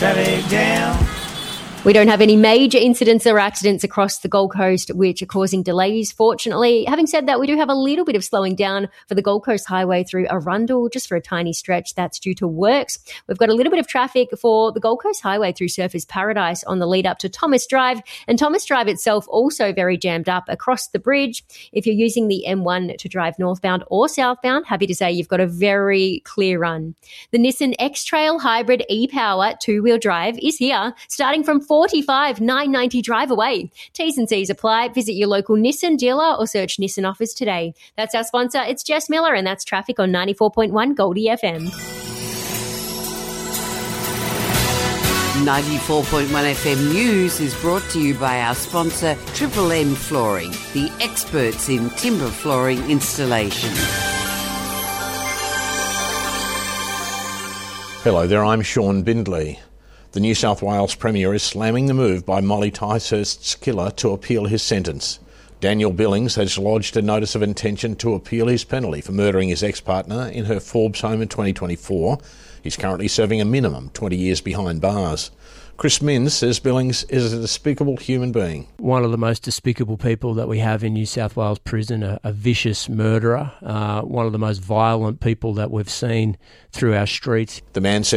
Traffic jam. We don't have any major incidents or accidents across the Gold Coast which are causing delays, fortunately. Having said that, we do have a little bit of slowing down for the Gold Coast Highway through Arundel, just for a tiny stretch. That's due to works. We've got a little bit of traffic for the Gold Coast Highway through Surfers Paradise on the lead up to Thomas Drive. And Thomas Drive itself also very jammed up across the bridge. If you're using the M1 to drive northbound or southbound, happy to say you've got a very clear run. The Nissan X-Trail Hybrid e-Power two-wheel drive is here, starting from $45,990 drive away. T's and C's apply. Visit your local Nissan dealer or search Nissan offers today. That's our sponsor. It's Jess Miller, and that's traffic on 94.1 Goldie FM. 94.1 FM News is brought to you by our sponsor, Triple M Flooring, the experts in timber flooring installation. Hello there, I'm Sean Bindley. The New South Wales Premier is slamming the move by Molly Ticehurst's killer to appeal his sentence. Daniel Billings has lodged a notice of intention to appeal his penalty for murdering his ex-partner in her Forbes home in 2024. He's currently serving a minimum 20 years behind bars. Chris Minns says Billings is a despicable human being. One of the most despicable people that we have in New South Wales prison, a vicious murderer, one of the most violent people that we've seen through our streets. The man said